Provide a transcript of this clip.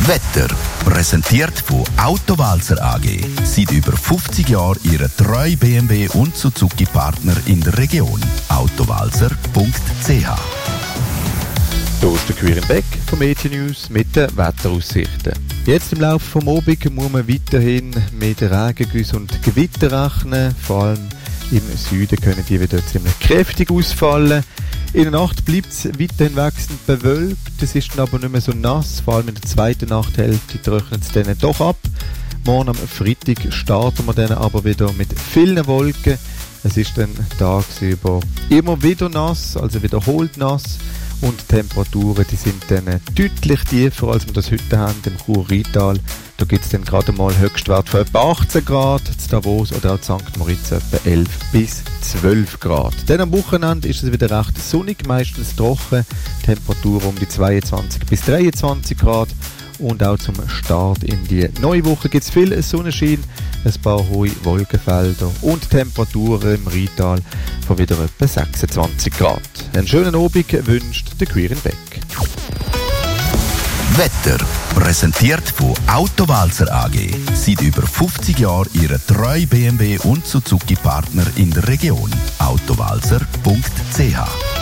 Wetter. Präsentiert von Autowalzer AG. Seit über 50 Jahren Ihre treue BMW und Suzuki-Partner in der Region. Autowalzer.ch. Hier ist der Quirin Beck von Media News mit den Wetteraussichten. Jetzt im Laufe des Abends muss man weiterhin mit Regengüssen und Gewitter rechnen. Vor allem im Süden können die wieder ziemlich kräftig ausfallen. In der Nacht bleibt es weiterhin wechselnd bewölkt. Es ist dann aber nicht mehr so nass. Vor allem in der zweiten Nachthälfte trocknet es dann doch ab. Morgen am Freitag starten wir dann aber wieder mit vielen Wolken. Es ist dann tagsüber immer wieder nass, also wiederholt nass. Und die Temperaturen die sind dann deutlich tiefer, als wir das heute haben im Chur-Rheintal. Da gibt es dann gerade mal Höchstwert von etwa 18 Grad, in Davos oder auch in St. Moritz etwa 11 bis 12 Grad. Dann am Wochenende ist es wieder recht sonnig, meistens trocken, Temperaturen um die 22 bis 23 Grad. Und auch zum Start in die neue Woche gibt es viel Sonnenschein, ein paar hohe Wolkenfelder und Temperaturen im Rheintal von wieder etwa 26 Grad. Einen schönen Abend wünscht der Quirin Beck. Wetter. Präsentiert von Autowalzer AG. Seit über 50 Jahren Ihre treue BMW und Suzuki-Partner in der Region. Autowalzer.ch.